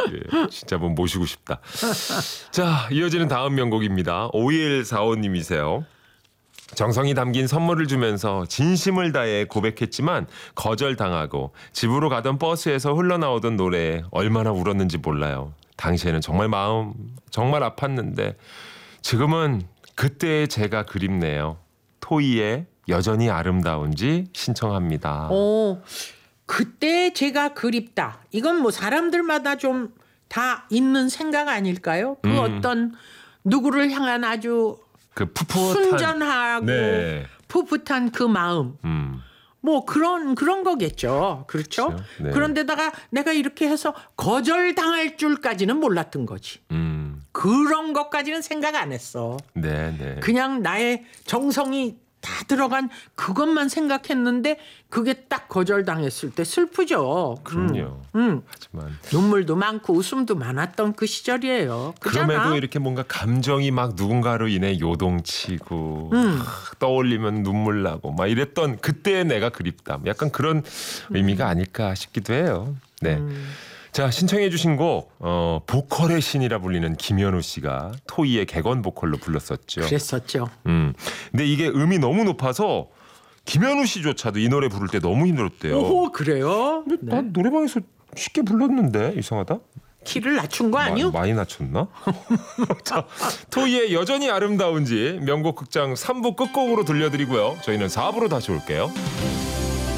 진짜 한번 모시고 싶다. 자, 이어지는 다음 명곡입니다. 5145님이세요. 정성이 담긴 선물을 주면서 진심을 다해 고백했지만 거절당하고 집으로 가던 버스에서 흘러나오던 노래에 얼마나 울었는지 몰라요. 당시에는 정말 마음 정말 아팠는데 지금은 그때의 제가 그립네요. 토이의 여전히 아름다운지 신청합니다. 그때 제가 그립다. 이건 뭐 사람들마다 좀 다 있는 생각 아닐까요? 그 어떤 누구를 향한 아주 그 풋풋한 순전하고 네. 풋풋한 그 마음. 뭐 그런 거겠죠. 그렇죠? 그렇죠. 네. 그런데다가 내가 이렇게 해서 거절당할 줄까지는 몰랐던 거지. 그런 것까지는 생각 안 했어. 네, 네. 그냥 나의 정성이 다 들어간 그것만 생각했는데 그게 딱 거절당했을 때 슬프죠. 그럼요. 하지만 눈물도 많고 웃음도 많았던 그 시절이에요. 그잖아? 그럼에도 이렇게 뭔가 감정이 막 누군가로 인해 요동치고 떠올리면 눈물 나고 막 이랬던 그때의 내가 그립다. 약간 그런 의미가 아닐까 싶기도 해요. 네. 자, 신청해 주신 곡 보컬의 신이라 불리는 김현우 씨가 토이의 객원 보컬로 불렀었죠. 그랬었죠. 근데 이게 음이 너무 높아서 김현우 씨조차도 이 노래 부를 때 너무 힘들었대요. 오, 그래요? 근데 난 노래방에서 쉽게 불렀는데 이상하다. 키를 낮춘 거 아니요? 많이 낮췄나? 자, 토이의 여전히 아름다운지 명곡 극장 3부 끝곡으로 들려드리고요. 저희는 4부로 다시 올게요.